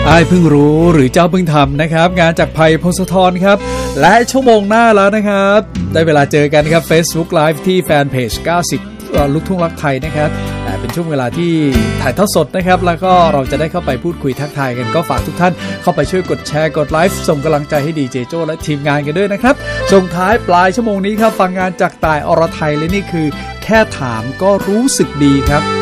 อ้ายเพิ่งรู้หรือเจ้าเพิ่งทำนะครับงานจากไผ่พงศธรครับและชั่วโมงหน้าแล้วนะครับได้เวลาเจอกันครับ Facebook Live ที่แฟนเพจ90ลูกทุ่งรักไทยนะครับเป็นช่วงเวลาที่ถ่ายทอดสดนะครับแล้วก็เราจะได้เข้าไปพูดคุยทักทายกันก็ฝากทุกท่านเข้าไปช่วยกดแชร์กดไลฟ์ส่งกำลังใจให้ดีเจโจ้และทีมงานกันด้วยนะครับส่งท้ายปลายชั่วโมงนี้ครับฟังงานจากต่ายอรไทยและนี่คือแค่ถามก็รู้สึกดีครับ